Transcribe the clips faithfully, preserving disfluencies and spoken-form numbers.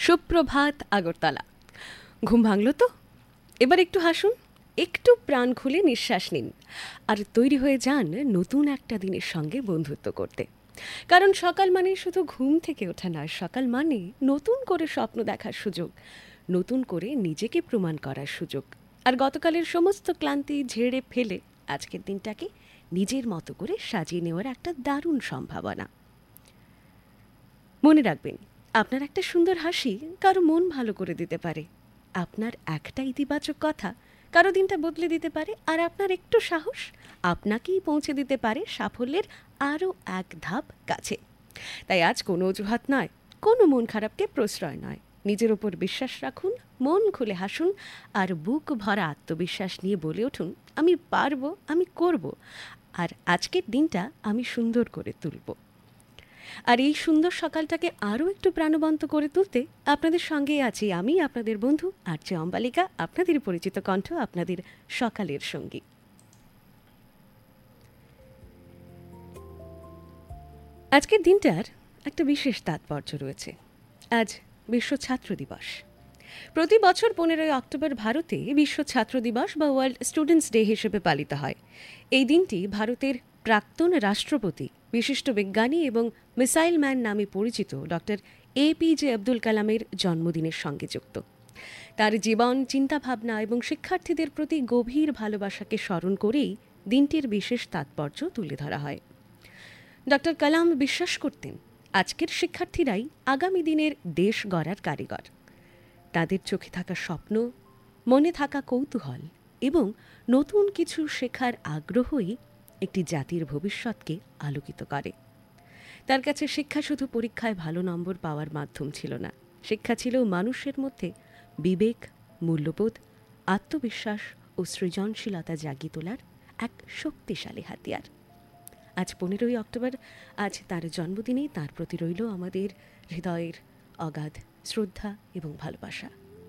সুপ্রভাত আগরতলা। ঘুম ভাঙল তো? এবার একটু হাসুন, একটু প্রাণ খুলে নিঃশ্বাস নিন আর তৈরি হয়ে যান নতুন একটা দিনের সঙ্গে বন্ধুত্ব করতে। কারণ সকাল মানে শুধু ঘুম থেকে ওঠা নয়, সকাল মানে নতুন করে স্বপ্ন দেখার সুযোগ, নতুন করে নিজেকে প্রমাণ করার সুযোগ। আর গতকালের সমস্ত ক্লান্তি ঝেড়ে ফেলে আজকের দিনটাকে নিজের মতো করে সাজিয়ে নেওয়ার একটা দারুণ সম্ভাবনা। মনে রাখবেন, আপনার একটা সুন্দর হাসি কারো মন ভালো করে দিতে পারে, আপনার একটা ইতিবাচক কথা কারো দিনটা বদলে দিতে পারে, আর আপনার একটু সাহস আপনাকেই পৌঁছে দিতে পারে সাফল্যের আরও এক ধাপ কাছে। তাই আজ কোনো অজুহাত নয়, কোনো মন খারাপকে প্রশ্রয় নয়। নিজের ওপর বিশ্বাস রাখুন, মন খুলে হাসুন আর বুক ভরা আত্মবিশ্বাস নিয়ে বলে উঠুন, আমি পারবো, আমি করব, আর আজকের দিনটা আমি সুন্দর করে তুলব। আর এই সুন্দর সকালটাকে আরও একটু প্রাণবন্ত করে তুলতে আপনাদের সঙ্গেই আছি আমি, আপনাদের বন্ধু আরজে অম্বালিকা, আপনাদের পরিচিত কণ্ঠ, আপনাদের সকালের সঙ্গী। আজকের দিনটার একটা বিশেষ তাৎপর্য রয়েছে। আজ বিশ্ব ছাত্র দিবস। প্রতি বছর পনেরোই অক্টোবর ভারতে বিশ্ব ছাত্র দিবস বা ওয়ার্ল্ড স্টুডেন্টস ডে হিসেবে পালিত হয়। এই দিনটি ভারতের প্রাক্তন রাষ্ট্রপতি, বিশিষ্ট বিজ্ঞানী এবং মিসাইল ম্যান নামে পরিচিত ডক্টর এপিজে আব্দুল কালামের জন্মদিনের সঙ্গে যুক্ত। তার জীবন, চিন্তাভাবনা এবং শিক্ষার্থীদের প্রতি গভীর ভালোবাসাকে স্মরণ করেই দিনটির বিশেষ তাৎপর্য তুলে ধরা হয়। ডক্টর কালাম বিশ্বাস করতেন, আজকের শিক্ষার্থীরাই আগামী দিনের দেশ গড়ার কারিগর। তাদের চোখে থাকা স্বপ্ন, মনে থাকা কৌতূহল এবং নতুন কিছু শেখার আগ্রহই একটি জাতির ভবিষ্যৎকে আলোকিত করে। তার কাছে শিক্ষা শুধু পরীক্ষায় ভালো নম্বর পাওয়ার মাধ্যম ছিল না, শিক্ষা ছিল মানুষের মধ্যে বিবেক, মূল্যবোধ, আত্মবিশ্বাস ও সৃজনশীলতা জাগিয়ে তোলার এক শক্তিশালী হাতিয়ার। আজ পনেরোই অক্টোবর, আজ তার জন্মদিনে তার প্রতি রইল আমাদের হৃদয়ের অগাধ শ্রদ্ধা এবং ভালোবাসা।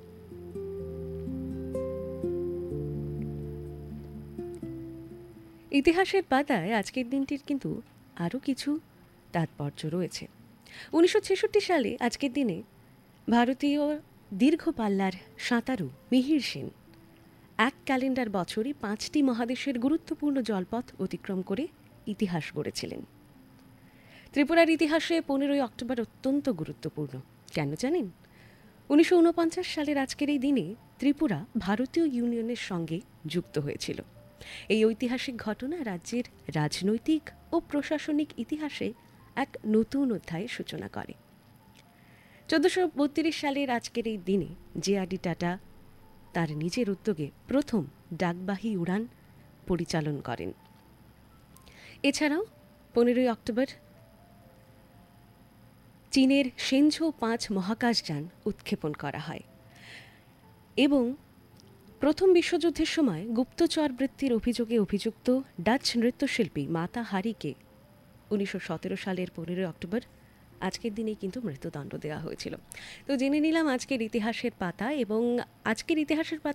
ইতিহাসের পাতায় আজকের দিনটির কিন্তু আরও কিছু তাৎপর্য রয়েছে। উনিশশো ছেষট্টি সালে আজকের দিনে ভারতীয় দীর্ঘ পাল্লার সাঁতারু মিহির সেন এক ক্যালেন্ডার বছরই পাঁচটি মহাদেশের গুরুত্বপূর্ণ জলপথ অতিক্রম করে ইতিহাস গড়েছিলেন। ত্রিপুরার ইতিহাসে পনেরোই অক্টোবর অত্যন্ত গুরুত্বপূর্ণ। কেন জানেন? উনিশশো উনপঞ্চাশ সালের আজকের এই দিনে ত্রিপুরা ভারতীয় ইউনিয়নের সঙ্গে যুক্ত হয়েছিল। এই ঐতিহাসিক ঘটনা রাজ্যের রাজনৈতিক ও প্রশাসনিক ইতিহাসে এক নতুন অধ্যায়ের সূচনা করে। চোদ্দশো বত্রিশ সালের আজকের এই দিনে জে আর ডি টাটা তার নিজের উদ্যোগে প্রথম ডাকবাহী উড়ান পরিচালন করেন। এছাড়াও পনেরোই অক্টোবর চীনের সেনঝৌ পাঁচ মহাকাশযান উৎক্ষেপণ করা হয় এবং প্রথম বিশ্বযুদ্ধের সময় গুপ্তচর বৃত্তির অভিযোগে অভিযুক্ত ডাচ নৃত্যশিল্পী মাতা হারিকে উনিশশো সতেরো সালের পনেরোই অক্টোবর আজকের দিনেই কিন্তু মৃত্যুদণ্ড দেওয়া হয়েছিল। তো জেনে নিলাম আজকের ইতিহাসের পাতা, এবং আজকের ইতিহাসের পাতা